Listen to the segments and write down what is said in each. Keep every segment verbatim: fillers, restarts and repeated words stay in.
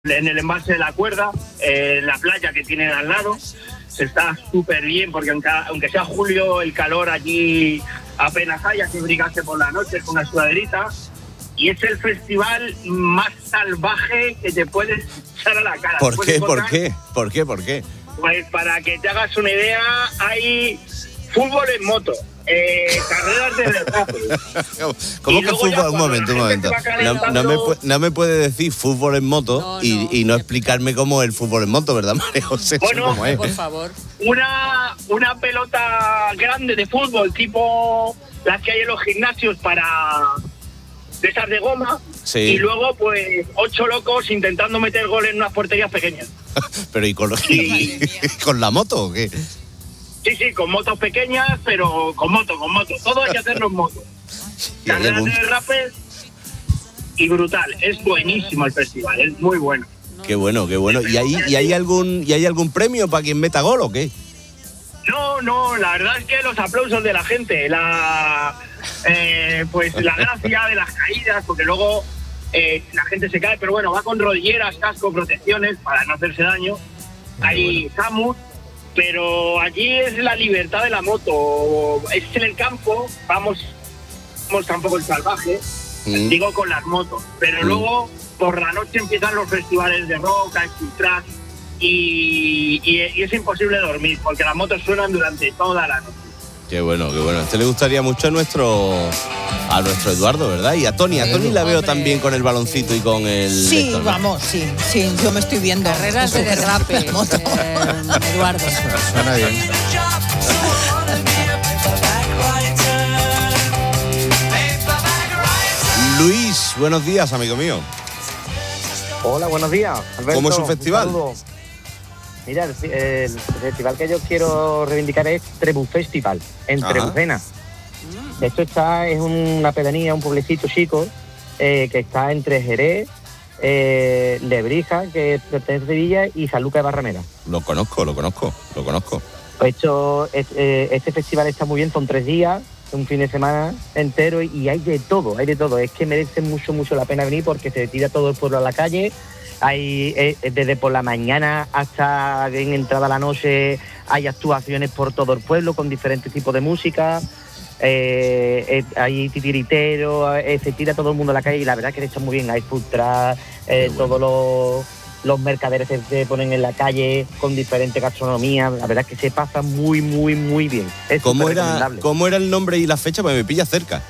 en el embalse de la Cuerda, eh, en la playa que tienen al lado. Se está súper bien porque aunque, aunque sea julio, el calor allí apenas hay, hay que brigarse por la noche con una sudaderita. Y es el festival más salvaje que te puedes echar a la cara. ¿Por qué? ¿Por qué? ¿Por qué? ¿Por qué? Pues para que te hagas una idea, hay fútbol en moto, eh, carreras de derrape. ¿Cómo que fútbol? Un momento, un momento. No, no, me, no me puede decir fútbol en moto no, y, no. y no explicarme cómo es el fútbol en moto, ¿verdad, María José? Bueno, ¿Cómo es? Por favor. Una, una pelota grande de fútbol, tipo las que hay en los gimnasios para... de esas de goma, sí. Y luego pues ocho locos intentando meter gol en unas porterías pequeñas. Pero ¿y con, los, y, con la moto o qué? Sí, sí, con motos pequeñas, pero con moto, con moto. Todo hay que hacerlo en moto. Carreras algún... de rapes y brutal. Es buenísimo el festival, es muy bueno. Qué bueno, qué bueno. ¿Y hay, y hay algún y hay algún premio para quien meta gol o qué? No, no, la verdad es que los aplausos de la gente, la eh, pues la gracia de las caídas, porque luego eh, la gente se cae, pero bueno, va con rodilleras, casco, protecciones para no hacerse daño. Hay bueno. SAMUR, pero allí es la libertad de la moto. Es en el campo, vamos, vamos tampoco el salvaje, mm. digo con las motos, pero mm. luego por la noche empiezan los festivales de rock, Ice Track. Y, y, y es imposible dormir porque las motos suenan durante toda la noche. Qué bueno, qué bueno. A este le gustaría mucho a nuestro a nuestro Eduardo, ¿verdad? Y a Tony. A Tony la veo también con el baloncito y con el... Sí, lector, ¿no? vamos, sí, sí. Yo me estoy viendo. Carreras de derrape, eh, Eduardo. Suena bien. Luis, buenos días, amigo mío. Hola, buenos días, Alberto. ¿Cómo es su festival? Mira, el, el festival que yo quiero reivindicar es Trebú Festival, en Ajá. Trebucena. Esto está, es una pedanía, un pueblecito chico, eh, que está entre Jerez, eh, Lebrija, que pertenece a Sevilla, y Sanlúcar de Barrameda. Lo conozco, lo conozco, lo conozco. Esto, este, este festival está muy bien, son tres días, un fin de semana entero, y hay de todo, hay de todo. Es que merece mucho, mucho la pena venir porque se tira todo el pueblo a la calle. Hay eh, desde por la mañana hasta en entrada a la noche hay actuaciones por todo el pueblo con diferentes tipos de música. Eh, eh, hay titiriteros, eh, se tira todo el mundo a la calle y la verdad que está muy bien. Hay food truck, eh, bueno. todos los, los mercaderes se, se ponen en la calle con diferentes gastronomías. La verdad que se pasa muy, muy, muy bien. Es ¿Cómo era, ¿Cómo era el nombre y la fecha? Porque me pilla cerca.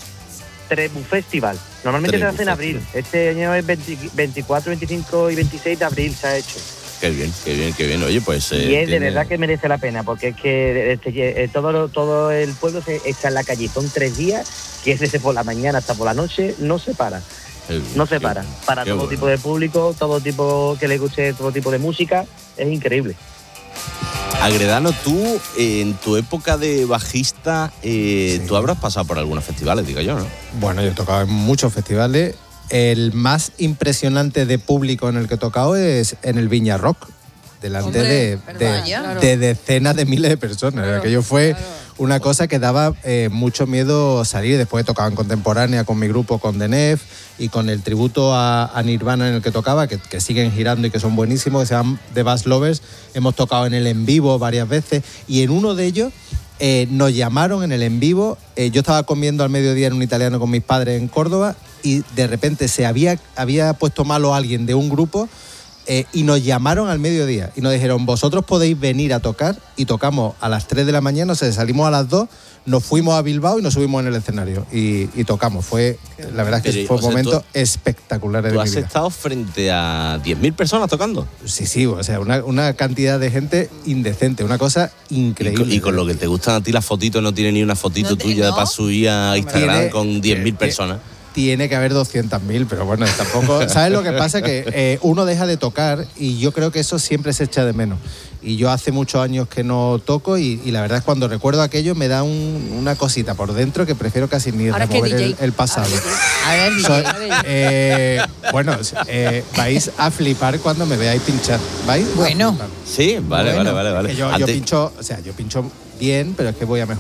Trebú Festival. Normalmente Trebú se hace en abril. Este año es veinticuatro, veinticinco y veintiséis de abril se ha hecho. Qué bien, qué bien, qué bien. Oye, pues... Eh, y es tiene... de verdad que merece la pena, porque es que este, todo, todo el pueblo se está en la calle. Son tres días, que es desde por la mañana hasta por la noche, no se para. Bien, no se para. Bien, para todo bueno. tipo de público, todo tipo que le guste, todo tipo de música. Es increíble. Agredano, tú, en tu época de bajista, eh, sí. tú habrás pasado por algunos festivales, digo yo, ¿no? Bueno, yo he tocado en muchos festivales. El más impresionante de público en el que he tocado es en el Viña Rock, delante Hombre, de, de, claro. de decenas de miles de personas. Claro, Aquello fue claro. una cosa que daba eh, mucho miedo salir. Después he tocado en Contemporánea con mi grupo, con The Nef, y con el tributo a, a Nirvana en el que tocaba, que, que siguen girando y que son buenísimos, que se llaman The Bass Lovers. Hemos tocado en el en vivo varias veces, y en uno de ellos eh, nos llamaron en el en vivo. Eh, yo estaba comiendo al mediodía en un italiano con mis padres en Córdoba, y de repente se había, había puesto malo alguien de un grupo, eh, y nos llamaron al mediodía y nos dijeron: vosotros podéis venir a tocar. Y tocamos a las tres de la mañana, o sea, salimos a las dos, nos fuimos a Bilbao y nos subimos en el escenario y, y tocamos. Fue, la verdad es que fue un momento tú, espectacular de mi vida. ¿Tú has estado frente a diez mil personas tocando? Sí, sí, o sea, una, una cantidad de gente indecente, una cosa increíble. Y con, y con lo que te gustan a ti las fotitos, no tiene ni una fotito no te, tuya no. para subir a Instagram tiene, con diez mil personas. Tiene que haber doscientas mil, pero bueno, tampoco... ¿Sabes lo que pasa? Que eh, uno deja de tocar y yo creo que eso siempre se echa de menos. Y yo hace muchos años que no toco y, y la verdad es cuando recuerdo aquello me da un, una cosita por dentro que prefiero casi ni Ahora remover el, el pasado. A ver, Soy, eh, bueno, eh, vais a flipar cuando me veáis pinchar. ¿Vais? Bueno. Sí, vale, bueno, vale, vale, vale. Yo, yo pincho, o sea, yo pincho bien, pero es que voy a mejorar.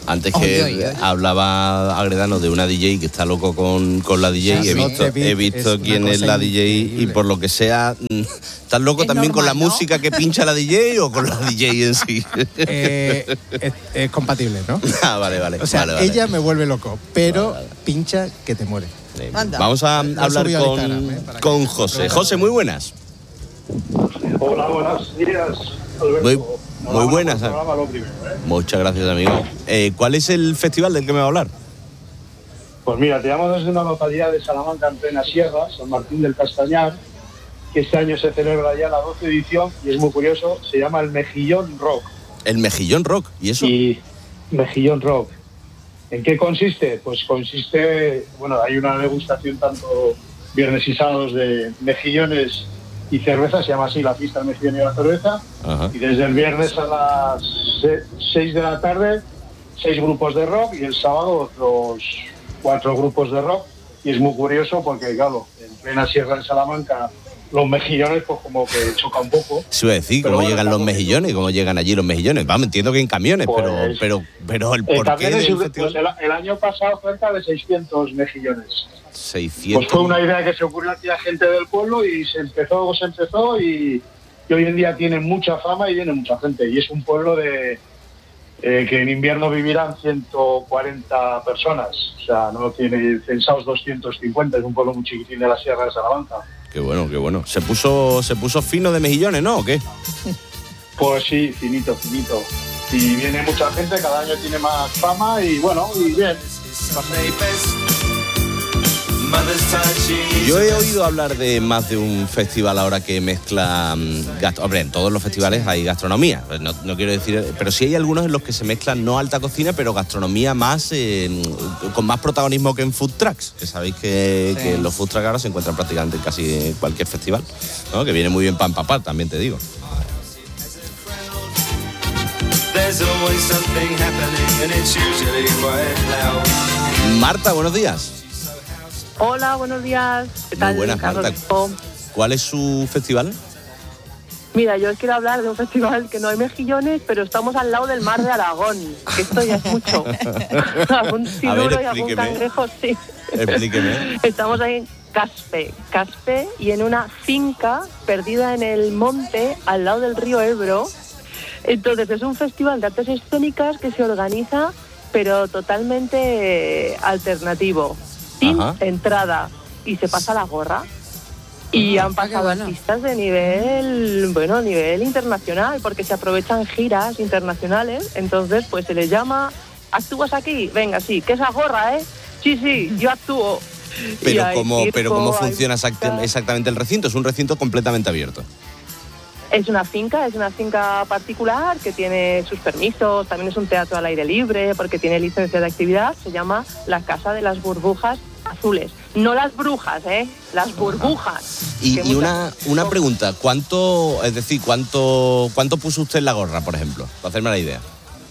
Antes que oy, oy, oy. hablaba Agredano de una D J que está loco con, con la D J. Sí, he visto, he visto es quién es la D J increíble. Y por lo que sea, ¿estás loco es también normal, con la ¿no? música que pincha la D J o con la D J en sí? Eh, es, es compatible, ¿no? Ah, vale, vale. O sea, vale, vale. ella me vuelve loco, pero vale, vale. pincha que te muere. Anda. Vamos a Lo hablar con, eh, con José. José, muy buenas. Hola, buenos días, Alberto. Muy, muy buenas. Programa, lo primero, ¿eh? Muchas gracias, amigo. Eh, ¿Cuál es el festival del que me va a hablar? Pues mira, te llamo desde una localidad de Salamanca, en plena sierra, San Martín del Castañar, que este año se celebra ya la doce edición y es muy curioso, se llama el Mejillón Rock. ¿El Mejillón Rock? ¿Y eso? Y Mejillón Rock. ¿En qué consiste? Pues consiste, bueno, hay una degustación tanto viernes y sábados de mejillones y cerveza, se llama así la fiesta del mejillón y la cerveza. Ajá. Y desde el viernes a las seis de la tarde, seis grupos de rock y el sábado otros cuatro grupos de rock. Y es muy curioso porque, claro, en plena sierra de Salamanca, los mejillones, pues como que choca un poco. Se iba a decir, ¿cómo bueno, llegan los mejillones? ¿Cómo llegan allí los mejillones? Vamos, entiendo que en camiones, pues, pero, pero, pero el eh, porqué del pues el, el año pasado cerca de seiscientos mejillones. seiscientos. Pues fue una idea que se ocurrió aquí a gente del pueblo y se empezó, se empezó y, y hoy en día tiene mucha fama y viene mucha gente. Y es un pueblo de eh, que en invierno vivirán ciento cuarenta personas. O sea, no tiene censados doscientos cincuenta, es un pueblo muy chiquitín de la Sierra de Salamanca. Qué bueno, qué bueno. Se puso, se puso fino de mejillones, ¿no? ¿O qué? Pues sí, finito, finito. Y viene mucha gente, cada año tiene más fama y bueno, y bien. Yo he oído hablar de más de un festival ahora que mezcla gastro... Hombre, en todos los festivales hay gastronomía, no, no quiero decir... Pero sí hay algunos en los que se mezclan no alta cocina, pero gastronomía más eh, con más protagonismo que en food trucks, que sabéis que, sí. que los food trucks ahora se encuentran prácticamente en casi cualquier festival, ¿no? Que viene muy bien para empapar, también te digo. Marta, buenos días. Hola, buenos días. ¿Qué tal? Muy buenas, Marta. ¿Cuál es su festival? Mira, yo os quiero hablar de un festival que no hay mejillones, pero estamos al lado del mar de Aragón, que esto ya es mucho. Algún siluro y algún cangrejo, sí. Explíqueme. Estamos ahí en Caspe, Caspe, y en una finca perdida en el monte, al lado del río Ebro. Entonces, es un festival de artes escénicas que se organiza, pero totalmente alternativo. Sin Ajá. entrada y se pasa la gorra y Ajá, han pasado bueno. artistas de nivel bueno a nivel internacional porque se aprovechan giras internacionales, entonces pues se les llama, ¿actúas aquí? Venga, sí, que esa gorra, ¿eh? Sí, sí, yo actúo. Pero cómo circo, pero cómo funciona exactamente el recinto, es un recinto completamente abierto. Es una finca, es una finca particular que tiene sus permisos, también es un teatro al aire libre porque tiene licencia de actividad, se llama La Casa de las Burbujas Azules. No las brujas, ¿eh? Las burbujas. Y, y una, una pregunta, ¿cuánto, es decir, cuánto, cuánto puso usted en la gorra, por ejemplo? Para hacerme la idea.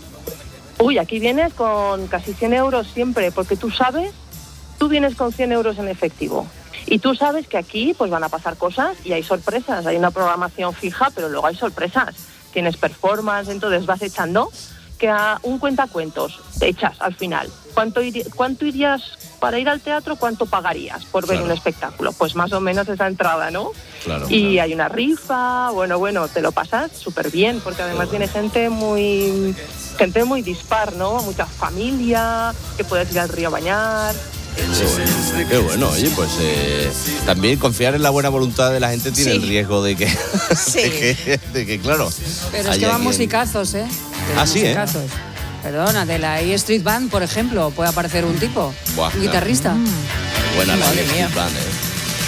Uy, aquí vienes con casi cien euros siempre, porque tú sabes, tú vienes con cien euros en efectivo. Y tú sabes que aquí pues van a pasar cosas y hay sorpresas, hay una programación fija, pero luego hay sorpresas. Tienes performance, entonces vas echando que a un cuentacuentos te echas al final. ¿Cuánto, ir, ¿Cuánto irías para ir al teatro? ¿Cuánto pagarías por ver claro. un espectáculo? Pues más o menos esa entrada, ¿no? Claro, y claro. hay una rifa, bueno, bueno, te lo pasas súper bien, porque además bueno. viene gente muy, gente muy dispar, ¿no? Mucha familia, que puedes ir al río a bañar. Qué bueno, qué bueno. Oye, pues eh, también confiar en la buena voluntad de la gente tiene sí. el riesgo de que, sí. de que, de que claro. Pero es que van quien... musicazos, ¿eh? Ah, sí, musicazos. ¿eh? Perdona, de la E Street Band, por ejemplo, puede aparecer un tipo, Buah, un guitarrista. Mm. Buena la E Street Band, ¿eh?